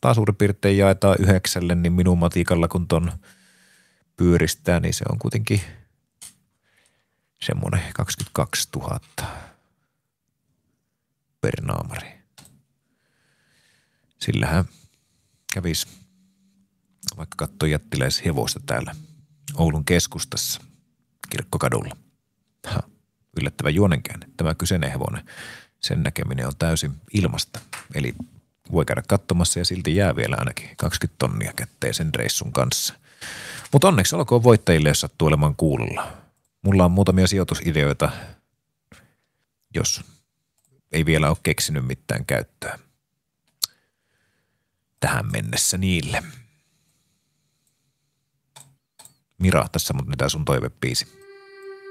200 suurin piirtein jaetaan 9, niin minun matikalla kun ton pyöristää, niin se on kuitenkin semmoinen 22 000 per naamari. Sillähän kävisi vaikka katsoa jättiläishevosta täällä Oulun keskustassa Kirkkokadulla. Yllättävä juonenkäänne. Tämä kyseinen hevonen, sen näkeminen on täysin ilmasta. Eli voi käydä katsomassa ja silti jää vielä ainakin 20 tonnia kätteen sen reissun kanssa. Mutta onneksi olkoon voittajille, jos sattuu olemaan kuulolla. Mulla on muutamia sijoitusideoita, jos ei vielä ole keksinyt mitään käyttöä tähän mennessä niille. Mira, tässä mut nyt tää sun toivebiisi.